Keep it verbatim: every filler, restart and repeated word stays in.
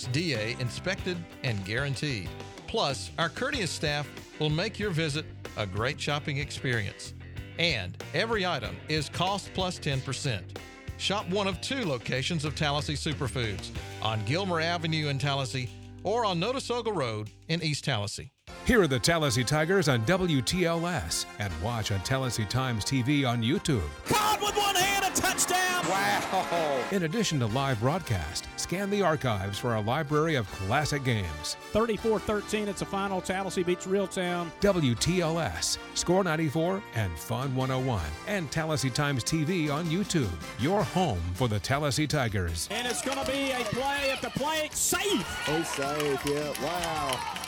S D A inspected and guaranteed. Plus, our courteous staff will make your visit a great shopping experience. And every item is cost plus ten percent. Shop one of two locations of Tallahassee Superfoods, on Gilmer Avenue in Tallahassee or on Notasoga Road in East Tallahassee. Hear the Tallahassee Tigers on W T L S and watch on Tallahassee Times T V on YouTube. Caught with one hand, a touchdown! Wow! In addition to live broadcast, scan the archives for a library of classic games. thirty-four thirteen, it's a final. Tallahassee beats Reeltown. W T L S, Score ninety-four, and Fun one oh one. And Tallahassee Times T V on YouTube. Your home for the Tallahassee Tigers. And it's going to be a play at the plate. Safe! Oh, safe, yeah. Wow.